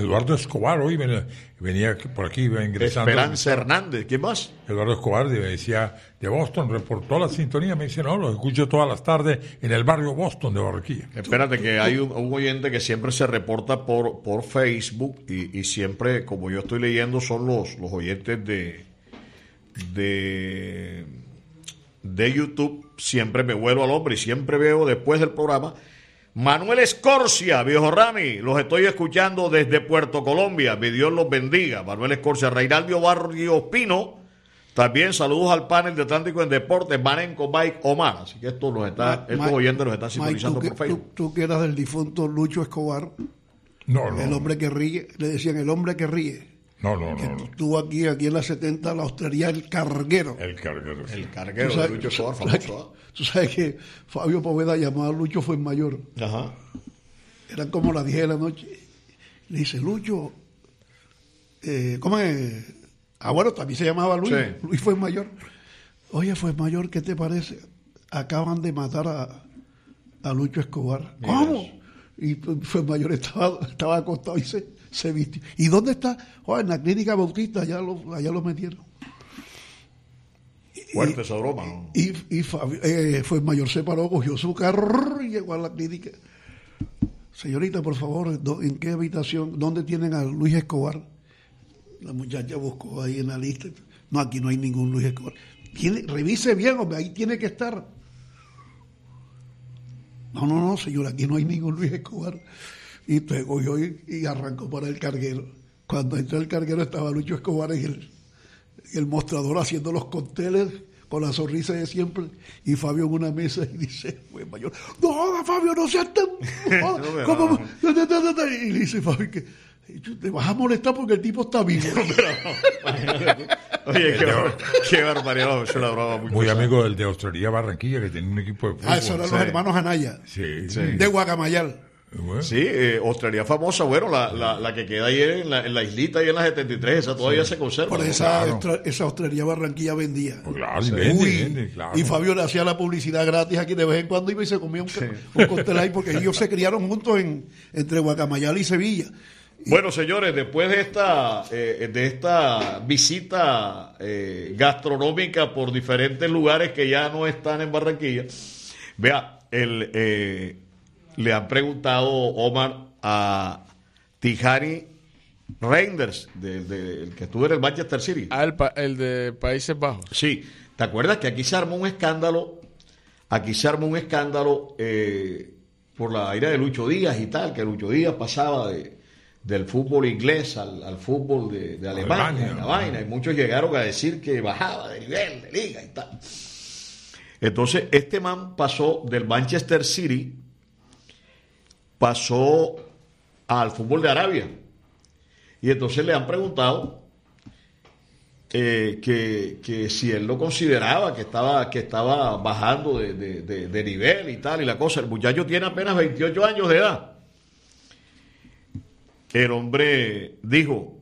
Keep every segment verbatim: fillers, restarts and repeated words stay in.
Eduardo Escobar hoy venía, venía por aquí, iba ingresando. Esperanza Hernández, ¿quién más? Eduardo Escobar me decía, de Boston, reportó la sintonía, me dice, no, lo escucho todas las tardes en el barrio Boston de Barranquilla. Espérate, que hay un, un oyente que siempre se reporta por, por Facebook y, y siempre, como yo estoy leyendo, son los, los oyentes de, de, de YouTube. Siempre me vuelo al hombre y siempre veo después del programa. Manuel Escorcia, viejo Rami, los estoy escuchando desde Puerto Colombia, que Dios los bendiga. Manuel Escorcia, Reinaldo Barrios Pino, también saludos al panel de Atlántico en Deportes, Manenco, Mike, Omar. Así que esto nos está, Ma, estos oyentes nos están sintonizando Mike, por Facebook. Tú, tú que eras del difunto Lucho Escobar, no, no, el hombre que ríe, le decían el hombre que ríe. No, no, no. no. Estuvo aquí, aquí en la setenta, la hostería El Carguero. El Carguero. El Carguero de Lucho Escobar, famoso. Tú sabes que Fabio Poveda llamaba a Lucho Fuenmayor. Ajá. Eran como las diez de la noche. Le dice, Lucho, eh, ¿cómo es? Ah, bueno, también se llamaba Luis. Sí. Luis Fuenmayor. Oye, Fuenmayor, ¿qué te parece? Acaban de matar a, a Lucho Escobar. Mira. ¿Cómo? Y Fuenmayor estaba, estaba acostado y se, se vistió. ¿Y dónde está? Oh, en la clínica Bautista, allá lo, allá lo metieron. Fuerte esa broma, ¿no? Y, y Fabio, eh, Fuenmayor se paró, cogió su carro y llegó a la clínica. Señorita, por favor, ¿en qué habitación? ¿Dónde tienen a Luis Escobar? La muchacha buscó ahí en la lista. No, aquí no hay ningún Luis Escobar. Tiene, revise bien, hombre, ahí tiene que estar. No, no, no, señor, aquí no hay ningún Luis Escobar. Y entonces cogió y, y arrancó para el carguero. Cuando entró el carguero estaba Lucho Escobar en el, en el mostrador haciendo los cócteles con la sonrisa de siempre, y Fabio en una mesa y dice, fue mayor, no, Fabio, no seas tan... No, no, ¿cómo? No, no, no, no. Y le dice Fabio que te vas a molestar porque el tipo está vivo. Oye, qué, bar, qué barbaridad, es una broma muy, muy amigo del de Hostelería Barranquilla, que tenía un equipo de fútbol. Ah, esos eran sí. Los hermanos Anaya, sí, sí. De Guacamayal. Bueno. Sí, eh, Hostelería famosa, bueno, la, la, la que queda ahí en la, en la islita y en la setenta y tres, esa todavía sí. Se conserva. Por esa, claro. Ostra, esa Hostelería Barranquilla vendía. Oh, claro, sí. vende, Uy, vende, claro. Y Fabio le hacía la publicidad gratis aquí de vez en cuando, iba y se comía un, sí. un cóctel ahí, porque ellos se criaron juntos en, entre Guacamayal y Sevilla. Bueno, señores, después de esta eh, de esta visita eh, gastronómica por diferentes lugares que ya no están en Barranquilla, vea, el... Eh, le han preguntado, Omar, a Tijani Reinders, de, de, el que estuvo en el Manchester City. Ah, el, pa, el de Países Bajos. Sí, ¿te acuerdas que aquí se armó un escándalo? Aquí se armó un escándalo eh, por la ira de Lucho Díaz y tal, que Lucho Díaz pasaba de, del fútbol inglés al, al fútbol de, de Alemania, Alemania, la vaina, y muchos llegaron a decir que bajaba de nivel, de liga y tal. Entonces, este man pasó del Manchester City, pasó al fútbol de Arabia, y entonces le han preguntado eh, que, que si él lo consideraba que estaba, que estaba bajando de, de, de, de nivel y tal y la cosa. El muchacho tiene apenas veintiocho años de edad. El hombre dijo: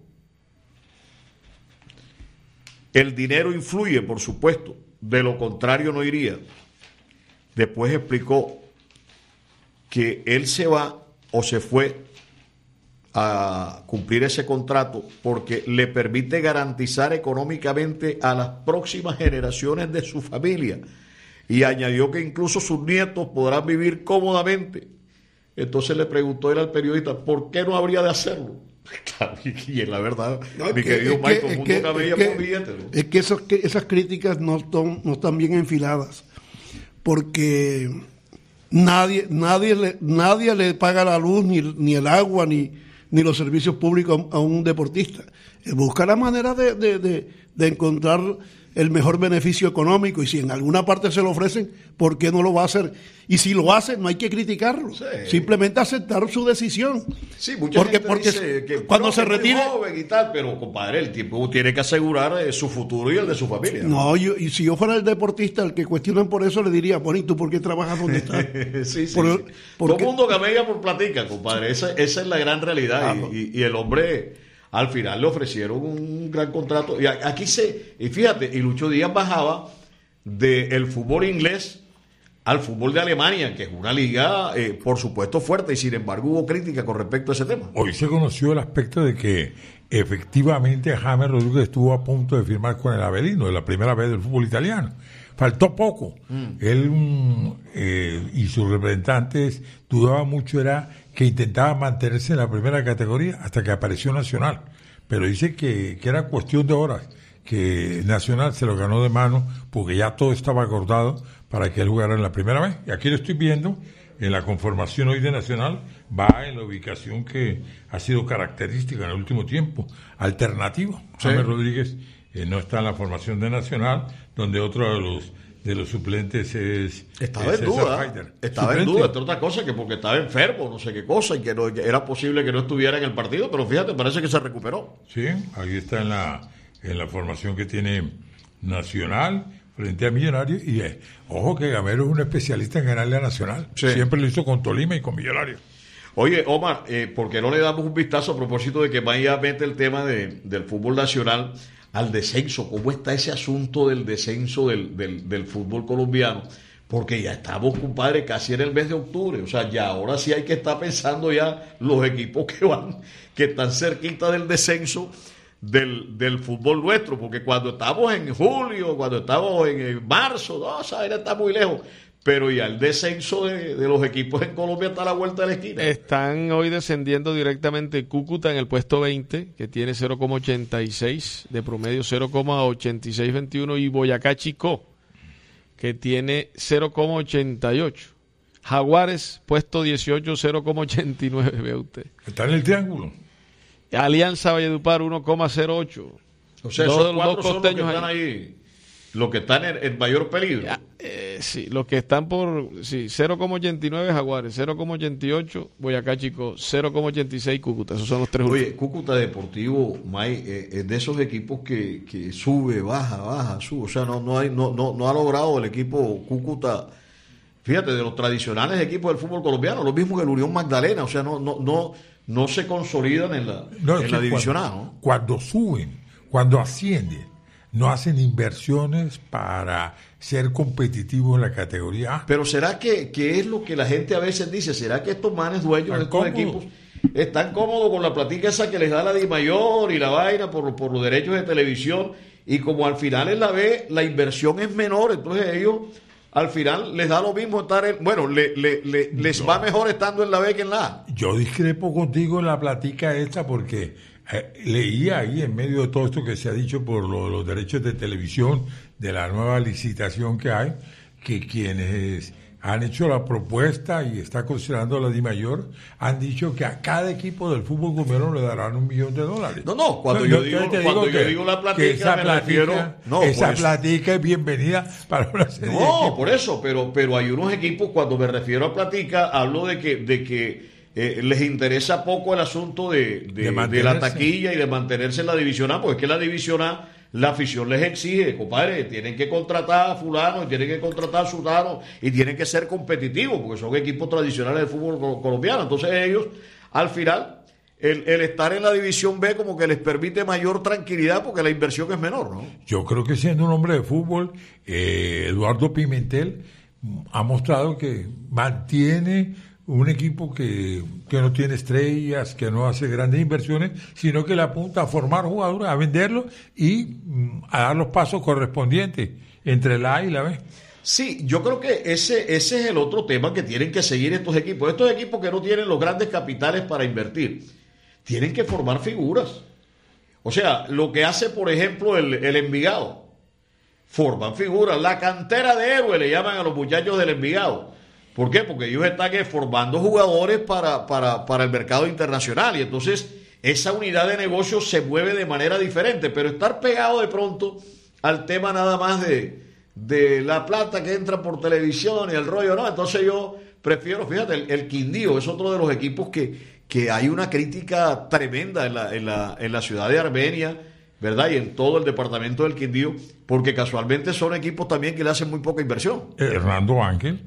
el dinero influye, por supuesto, de lo contrario no iría. Después explicó que él se va o se fue a cumplir ese contrato porque le permite garantizar económicamente a las próximas generaciones de su familia, y añadió que incluso sus nietos podrán vivir cómodamente. Entonces le preguntó él al periodista, ¿por qué no habría de hacerlo? Y en la verdad, no, mi que, querido Mike, todo el mundo cabella por billetes, ¿no? Es que, esos, que esas críticas no están, no están bien enfiladas, porque nadie nadie le, nadie le paga la luz, ni, ni el agua, ni, ni los servicios públicos a, a un deportista. Busca la manera de, de, de, de encontrar el mejor beneficio económico, y si en alguna parte se lo ofrecen, ¿por qué no lo va a hacer? Y si lo hace, no hay que criticarlo, sí. Simplemente aceptar su decisión. Sí, mucha porque, gente porque dice que cuando no, se que retire, joven y tal, pero compadre, el tiempo tiene que asegurar eh, su futuro y el de su familia. No, no yo, y si yo fuera el deportista, el que cuestionan por eso, le diría, bueno, ¿y tú por qué trabajas donde estás? sí, sí, por, sí. Todo el mundo camella por platica, compadre, esa, esa es la gran realidad. Ah, y, y, y el hombre, al final le ofrecieron un gran contrato, y aquí se, y fíjate, y Lucho Díaz bajaba del fútbol inglés al fútbol de Alemania, que es una liga, eh, por supuesto, fuerte, y sin embargo hubo crítica con respecto a ese tema. Hoy se conoció el aspecto de que efectivamente James Rodríguez estuvo a punto de firmar con el Avellino, de la primera vez del fútbol italiano. Faltó poco. Mm. Él mm, eh, y sus representantes dudaban mucho, era que intentaba mantenerse en la primera categoría hasta que apareció Nacional. Pero dice que, que era cuestión de horas, que Nacional se lo ganó de mano porque ya todo estaba acordado para que él jugara en la primera vez. Y aquí lo estoy viendo, en la conformación hoy de Nacional, va en la ubicación que ha sido característica en el último tiempo, alternativo. Sí. James Rodríguez eh, no está en la formación de Nacional, donde otro de los de los suplentes es estaba es en duda Fighter. estaba Suplente. en duda, entre otras cosas, que porque estaba enfermo, no sé qué cosa, y que, no, que era posible que no estuviera en el partido, pero fíjate, parece que se recuperó. Sí, ahí está en la en la formación que tiene Nacional frente a Millonarios, y eh, ojo que Gamero es un especialista en ganarle a Nacional, sí. Siempre lo hizo con Tolima y con Millonarios. Oye, Omar, eh, ¿por qué no le damos un vistazo a propósito de que vaya mete el tema de, del fútbol nacional al descenso? ¿Cómo está ese asunto del descenso del, del, del fútbol colombiano? Porque ya estamos, compadre, casi en el mes de octubre. O sea, ya ahora sí hay que estar pensando ya los equipos que van, que están cerquita del descenso del, del fútbol nuestro. Porque cuando estamos en julio, cuando estamos en, en marzo, no, o sea, está muy lejos. Pero ya el descenso de, de los equipos en Colombia está a la vuelta de la esquina. Están hoy descendiendo directamente Cúcuta en el puesto veinte, que tiene cero coma ochenta y seis de promedio, cero coma ochenta y seis veintiuno, y Boyacá Chicó, que tiene cero coma ochenta y ocho. Jaguares, puesto dieciocho, cero coma ochenta y nueve, ve usted. Está en el triángulo. Alianza Valledupar, uno coma cero ocho. O sea, esos dos, cuatro dos son los que están ahí. ahí. Los que están en, en mayor peligro. Eh, sí, los que están por sí, cero coma ochenta y nueve Jaguares, cero coma ochenta y ocho Boyacá Chico, cero coma ochenta y seis Cúcuta. Esos son los tres últimos. Oye, Cúcuta Deportivo, May, eh, es de esos equipos que, que sube, baja, baja, sube. O sea, no, no, hay, no, no, no ha logrado el equipo Cúcuta, fíjate, de los tradicionales equipos del fútbol colombiano, lo mismo que el Unión Magdalena. O sea, no, no, no, no se consolidan en la, no, en la división A, ¿no? Cuando suben, cuando ascienden, no hacen inversiones para ser competitivos en la categoría A. Pero ¿será que, que es lo que la gente a veces dice? ¿Será que estos manes dueños de estos cómodos? equipos están cómodos con la platica esa que les da la Dimayor y la vaina por, por los derechos de televisión? Y como al final en la B la inversión es menor, entonces ellos al final les da lo mismo estar en... Bueno, le, le, le, les no. va mejor estando en la B que en la A. Yo discrepo contigo en la platica esta porque... Eh, leía ahí en medio de todo esto que se ha dicho por lo, los derechos de televisión de la nueva licitación que hay, que quienes han hecho la propuesta y está considerando la Dimayor han dicho que a cada equipo del fútbol colombiano le darán un millón de dólares. No, no, cuando yo, yo digo, cuando digo yo que, digo la platica me platica, refiero... No, esa pues, platica es bienvenida para una serie no, de equipos. No, por eso, pero, pero hay unos equipos, cuando me refiero a platica, hablo de que... De que Eh, les interesa poco el asunto de, de, de, de la taquilla y de mantenerse en la división A, porque es que la división A, la afición les exige, compadre, tienen que contratar a fulano, y tienen que contratar a sultano, y tienen que ser competitivos, porque son equipos tradicionales del fútbol colombiano. Entonces ellos, al final, el, el estar en la división B como que les permite mayor tranquilidad, porque la inversión es menor, ¿no? Yo creo que siendo un hombre de fútbol, eh, Eduardo Pimentel ha mostrado que mantiene un equipo que, que no tiene estrellas, que no hace grandes inversiones, sino que le apunta a formar jugadores, a venderlos y mm, a dar los pasos correspondientes entre la A y la B. Sí, yo creo que ese, ese es el otro tema que tienen que seguir estos equipos. Estos equipos que no tienen los grandes capitales para invertir, tienen que formar figuras. O sea, lo que hace, por ejemplo, el, el Envigado, forman figuras. La cantera de héroes le llaman a los muchachos del Envigado. ¿Por qué? Porque ellos están eh, formando jugadores para, para, para el mercado internacional, y entonces esa unidad de negocio se mueve de manera diferente, pero estar pegado de pronto al tema nada más de, de la plata que entra por televisión y el rollo, no, entonces yo prefiero, fíjate, el, el Quindío es otro de los equipos que, que hay una crítica tremenda en la, en la, en la ciudad de Armenia, ¿verdad? Y en todo el departamento del Quindío, porque casualmente son equipos también que le hacen muy poca inversión. Hernando Ángel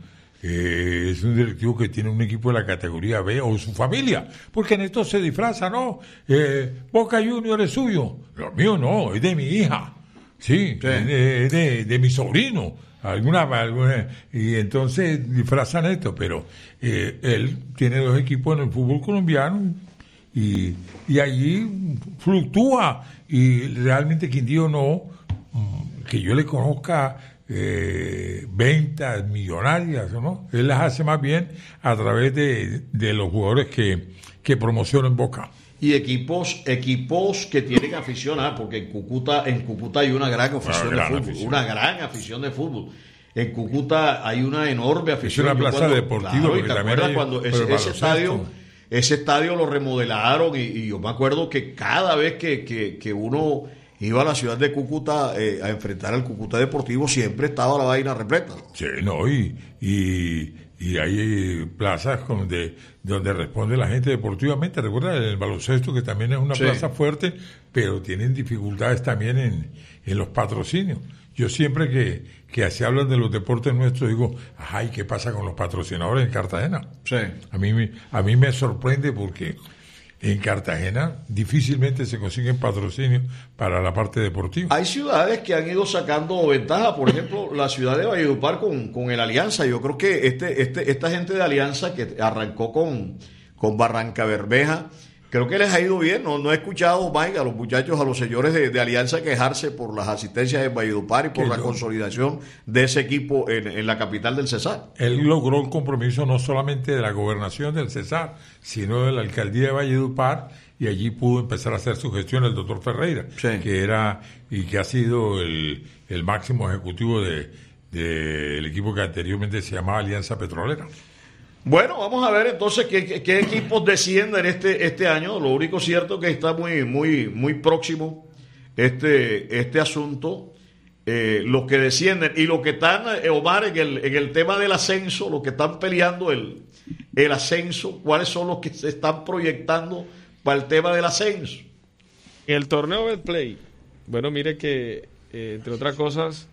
Eh, es un directivo que tiene un equipo de la categoría B o su familia, porque en esto se disfraza, ¿no? Eh, Boca Junior es suyo, lo mío no, es de mi hija. Sí, Sí. De, de, de mi sobrino. Alguna, alguna, y entonces disfrazan esto, pero eh, él tiene dos equipos en el fútbol colombiano y, y allí fluctúa. Y realmente Quindío no, que yo le conozca eh, ventas millonarias, ¿no? Él las hace más bien a través de, de los jugadores que, que promocionan Boca. Y equipos equipos que tienen afición, ah, porque en Cúcuta en Cúcuta hay una gran afición Una gran de fútbol, afición. una gran afición de fútbol. En Cúcuta hay una enorme afición. Es una Yo plaza cuando- deportiva, claro, y porque te también acuerdas hay- cuando pero ese, el ese baloncesto. estadio ese estadio lo remodelaron y, y yo me acuerdo que cada vez que, que, que uno iba a la ciudad de Cúcuta eh, a enfrentar al Cúcuta Deportivo siempre estaba la vaina repleta. Sí, no, y, y, y hay plazas donde, donde responde la gente deportivamente. Recuerda el baloncesto, que también es una Sí. plaza fuerte, pero tienen dificultades también en, en los patrocinios. Yo siempre que, que se hablan de los deportes nuestros digo, ay, ¿qué pasa con los patrocinadores en Cartagena? Sí. A mí, me- a mí me sorprende porque en Cartagena difícilmente se consiguen patrocinios para la parte deportiva. Hay ciudades que han ido sacando ventaja, por ejemplo, la ciudad de Valledupar con, con el Alianza. Yo creo que este, este, esta gente de Alianza que arrancó con, con Barranca Bermeja, creo que les ha ido bien. No, no he escuchado, Mike, a los muchachos, a los señores de, de Alianza quejarse por las asistencias en Valledupar y por Que la yo- consolidación de ese equipo en, en la capital del Cesar. Él logró el compromiso no solamente de la gobernación del Cesar, sino de la alcaldía de Valledupar, y allí pudo empezar a hacer su gestión el doctor Ferreira, Sí. que era y que ha sido el, el máximo ejecutivo de del equipo que anteriormente se llamaba Alianza Petrolera. Bueno, vamos a ver entonces qué, qué- qué equipos descienden este, este año. Lo único cierto es que está muy, muy, muy próximo este, este asunto. Eh, los que descienden y los que están, eh, Omar, en el, en el tema del ascenso, los que están peleando el, el ascenso, ¿cuáles son los que se están proyectando para el tema del ascenso? En el torneo Betplay, bueno, mire que, eh, entre otras cosas,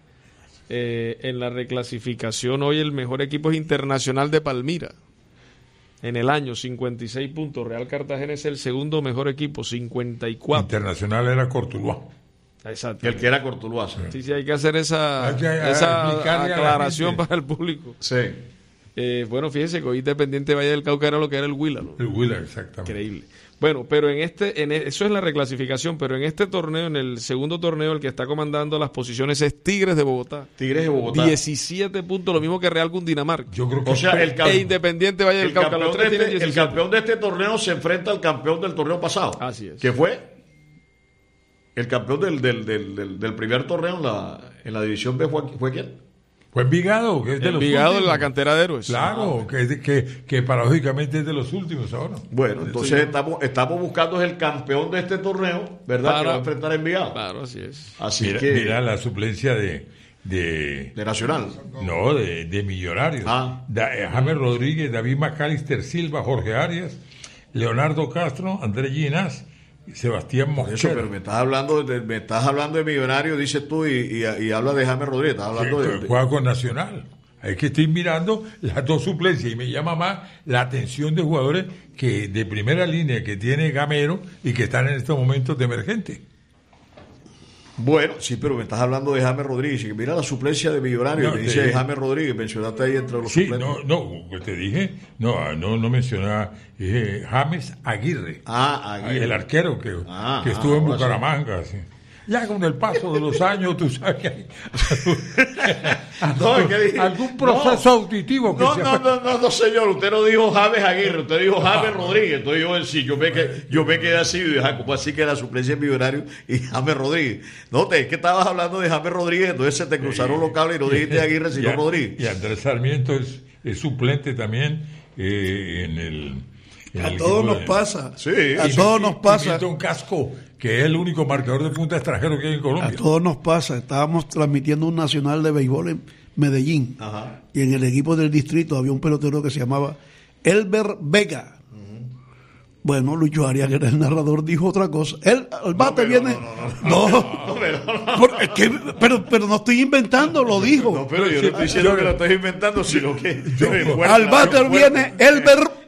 eh, en la reclasificación hoy el mejor equipo es Internacional de Palmira. En el año, cincuenta y seis puntos. Real Cartagena es el segundo mejor equipo, cincuenta y cuatro. Internacional era Cortuluá. Exacto. El que era Cortuluá. Sí, sí, hay que hacer esa, Hay que esa explicarle a la aclaración gente. para el público. Sí. Eh, bueno, fíjese que hoy Independiente Valle del Cauca era lo que era el Huila, ¿no? El Wheeler, exactamente. Increíble. Bueno, pero en este, en e- eso es la reclasificación, pero en este torneo, en el segundo torneo, el que está comandando las posiciones es Tigres de Bogotá. Tigres de Bogotá. diecisiete puntos, lo mismo que Real Cundinamarca. Yo creo que O sea, el, cam- E Independiente Valle del el Cauca, campeón los tres de tienen este, el diecisiete. campeón de este torneo se enfrenta al campeón del torneo pasado. Así es. ¿Qué fue? El campeón del, del, del, del, del primer torneo en la, en la división B fue, fue quién? fue Envigado, que es de los Envigado de últimos. la cantera de héroes. Claro, que, es de- que, que paradójicamente es de los últimos ahora. Bueno, entonces estamos, estamos buscando el campeón de este torneo, ¿verdad? Para- Que va a enfrentar a Envigado. Claro, así es. Así Mira, que. mira la suplencia de, de De Nacional. no de, de Millonarios. Ah. Da- eh, James Rodríguez, David McAllister Silva, Jorge Arias, Leonardo Castro, Andrés Ginás, Sebastián Por eso, pero Mosquera. me estás hablando de, me estás hablando de Millonario, dices tú, y, y, y habla de James Rodríguez. Estás hablando que de, de- juega con Nacional. Es que estoy mirando las dos suplencias y me llama más la atención de jugadores que de primera línea que tiene Gamero y que están en estos momentos de emergente. Bueno, sí, pero me estás hablando de James Rodríguez. Y mira la suplencia de Millonario. No, me te dice dije- James Rodríguez, mencionaste ahí entre los Sí, suplentes. no, no, que te dije, no, no, no mencionaba, dije James Aguirre. Ah, Aguirre. El arquero que, Ah, que ah, estuvo en ahora sí. Bucaramanga. Sí. Ya con el paso de los años, tú sabes que hay No, es que dije- algún proceso no. auditivo que No, se no, no, no, no, señor, usted no dijo James Aguirre, usted dijo James Rodríguez. Entonces yo, sí, yo me quedé, yo me quedé así y dije, ah, ¿cómo así que era suplencia de Millonario y James Rodríguez? No, te, es que estabas hablando de James Rodríguez, entonces se te cruzaron los cables y no dijiste Aguirre, sino Y a- Rodríguez. Y Andrés Sarmiento es, es suplente también eh, en el. en A el todos equipo nos de- pasa. Sí. A Y- todos y- nos y pasa. Milton Casco, que es el único marcador de punta extranjero que hay en A Colombia. todos nos pasa. Estábamos transmitiendo un nacional de béisbol en Medellín. Ajá. Y en el equipo del distrito había un pelotero que se llamaba Elber Vega. Bueno, Lucho Arias, que era el narrador, dijo otra cosa. Él, el bate pero viene. No, No, pero, por- es que- pero, pero no estoy inventando, lo dijo. no, pero yo no estoy diciendo yo- que lo estés inventando, sino que. yo- Fuerte, Al la- bater fuerte. viene Elber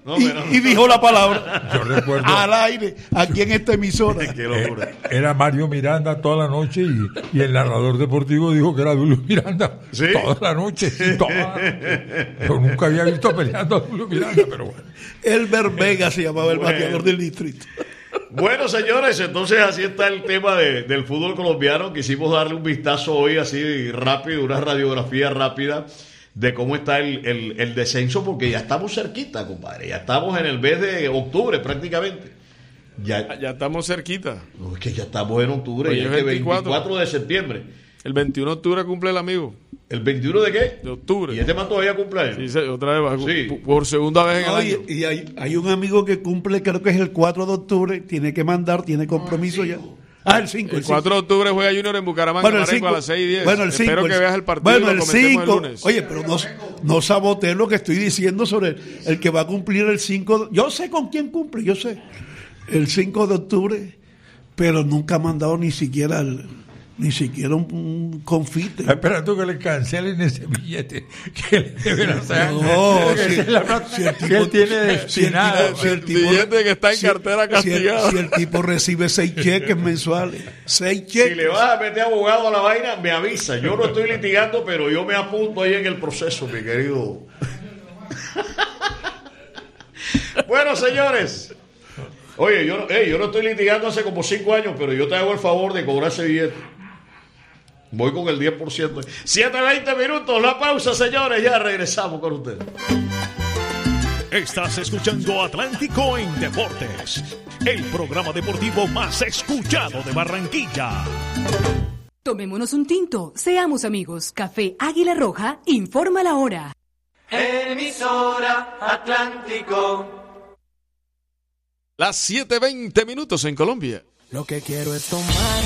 No, y, pero no. y dijo la palabra Yo recuerdo. al aire, aquí en esta emisora. Qué locura. Eh, era Mario Miranda toda la noche y, y el narrador deportivo dijo que era Julio Miranda ¿Sí? toda la noche. Sí, toda la noche. Yo nunca había visto peleando a Julio Miranda, pero bueno. Elber Vega se llamaba el Bueno. bateador del distrito. Bueno, señores, entonces así está el tema de- del fútbol colombiano. Quisimos darle un vistazo hoy así rápido, una radiografía rápida de cómo está el, el- el descenso, porque ya estamos cerquita, compadre. Ya estamos en el mes de octubre prácticamente. Ya, Ya estamos cerquita. no, es que ya estamos en octubre, Hoy ya es es que veinticuatro. veinticuatro de septiembre. El veintiuno de octubre cumple el amigo. ¿El veintiuno de qué? De octubre. ¿Y este man todavía cumpleaños? Sí, se- otra vez, va, Sí. por- por segunda vez en el Oye, año. y hay, hay un amigo que cumple, creo que es el cuatro de octubre, tiene que mandar, tiene compromiso ya. Ah, el cinco. El cuatro de octubre juega Junior en Bucaramanga, Bueno, el Marengo, cinco. a las seis y diez. Bueno, el Espero cinco, que el- veas el partido bueno, y el lo comentemos cinco. el lunes. Oye, pero no, no sabotees lo que estoy diciendo sobre el, el que va a cumplir el cinco. Yo sé con quién cumple, yo sé. El cinco de octubre, pero nunca ha mandado ni siquiera el, ni siquiera un, un confite. Está esperando que le cancelen ese billete que le deben hacer. No, Esa si- es la plata si el que tipo- él tiene si el destinado. tipo- si el tipo- Billete que está en cartera si el, castigado. si el tipo recibe seis cheques mensuales, seis Si cheques. le vas a meter abogado a la vaina, me avisa. Yo no estoy litigando, pero yo me apunto ahí en el proceso, mi querido. Bueno, señores. Oye, yo, no- ey, yo no estoy litigando hace como cinco años, pero yo te hago el favor de cobrar ese billete. Voy con el diez por ciento. siete veinte minutos, la pausa, señores. Ya regresamos con ustedes. Estás escuchando Atlántico en Deportes, el programa deportivo más escuchado de Barranquilla. Tomémonos un tinto, seamos amigos. Café Águila Roja informa la hora. Emisora Atlántico. Las siete veinte minutos en Colombia. Lo que quiero es tomar